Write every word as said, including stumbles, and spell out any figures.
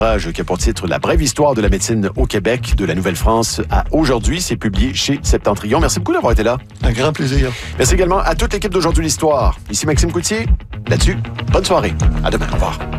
qui a pour titre La brève histoire de la médecine au Québec, de la Nouvelle-France à aujourd'hui. C'est publié chez Septentrion. Merci beaucoup d'avoir été là. Un grand plaisir. Merci également à toute l'équipe d'Aujourd'hui l'Histoire. Ici Maxime Coutier. Là-dessus, bonne soirée. À demain. Au revoir.